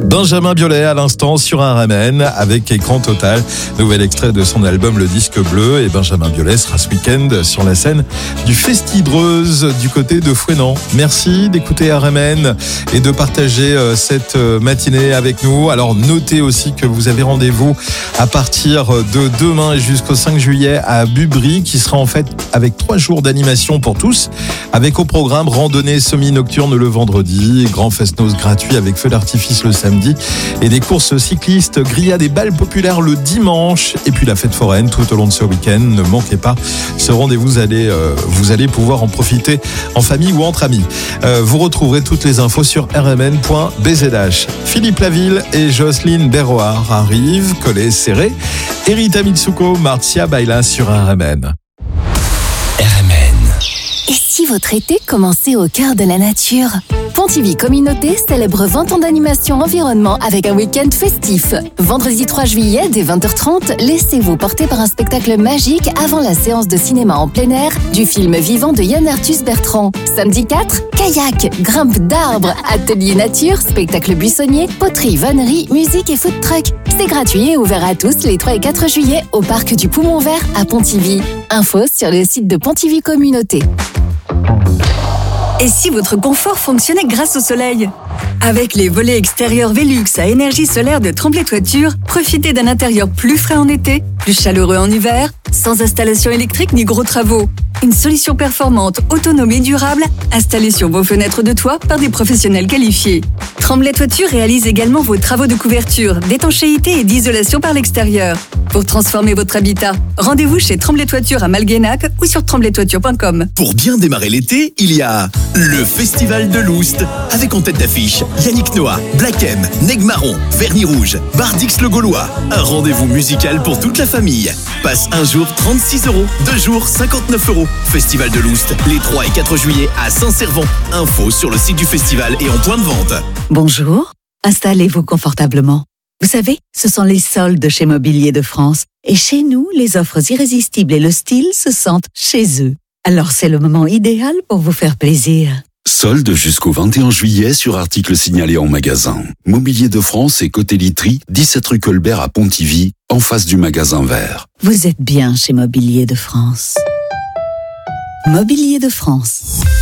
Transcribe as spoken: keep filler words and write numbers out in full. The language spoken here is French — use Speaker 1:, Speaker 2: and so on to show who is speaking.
Speaker 1: Benjamin Biolay à l'instant sur un R M N avec Écran Total, nouvel extrait de son album Le Disque Bleu. Et Benjamin Biolay sera ce week-end sur la scène du Festibreuse du côté de Fouesnant. Merci d'écouter R M N et de partager cette matinée avec nous. Alors notez aussi que vous avez rendez-vous à partir de demain et jusqu'au cinq juillet à Bubry, qui sera en fait avec trois jours d'animation pour tous, avec au programme randonnée semi-nocturne le vendredi, grand fest-noz gratuit avec feu d'artifice le samedi et des courses cyclistes, grillades et balles populaires le dimanche, et puis la fête foraine tout au long de ce week-end. Ne manquez pas ce rendez-vous, vous allez, euh, vous allez pouvoir en profiter en famille ou entre amis. Euh, vous retrouverez toutes les infos sur r m n point b z h. Philippe Laville et Jocelyne Berroard arrivent, collés serrés. Erita Mitsuko, Marcia Baila sur R M N.
Speaker 2: R M N.
Speaker 3: Et si votre été commençait au cœur de la nature ? Pontivy Communauté célèbre vingt ans d'animation environnement avec un week-end festif. Vendredi trois juillet, dès vingt heures trente, laissez-vous porter par un spectacle magique avant la séance de cinéma en plein air du film vivant de Yann Arthus Bertrand. Samedi quatre, kayak, grimpe d'arbres, atelier nature, spectacle buissonnier, poterie, vannerie, musique et food truck. C'est gratuit et ouvert à tous les trois et quatre juillet au parc du Poumon Vert à Pontivy. Info sur le site de Pontivy Communauté.
Speaker 4: Et si votre confort fonctionnait grâce au soleil ? Avec les volets extérieurs Velux à énergie solaire de Tremblay Toiture, profitez d'un intérieur plus frais en été, plus chaleureux en hiver, sans installation électrique ni gros travaux. Une solution performante, autonome et durable, installée sur vos fenêtres de toit par des professionnels qualifiés. Tremblay Toiture réalise également vos travaux de couverture, d'étanchéité et d'isolation par l'extérieur. Pour transformer votre habitat, rendez-vous chez Tremblay Toiture à Malguenac ou sur tremblay toiture point com.
Speaker 2: Pour bien démarrer l'été, il y a le Festival de l'Oust, avec en tête d'affiche Yannick Noah, Black M, Neg Marron, Vernis Rouge, Bardix le Gaulois. Un rendez-vous musical pour toute la famille. Passe un jour trente-six euros, deux jours cinquante-neuf euros. Festival de l'Oust, les trois et quatre juillet à Saint-Servant. Info sur le site du festival et en point de vente.
Speaker 5: Bonjour, installez-vous confortablement. Vous savez, ce sont les soldes chez Mobilier de France. Et chez nous, les offres irrésistibles et le style se sentent chez eux. Alors c'est le moment idéal pour vous faire plaisir.
Speaker 6: Solde jusqu'au vingt et un juillet sur articles signalés en magasin. Mobilier de France et côté literie, dix-sept rue Colbert à Pontivy, en face du magasin vert.
Speaker 5: Vous êtes bien chez Mobilier de France. Mobilier de France.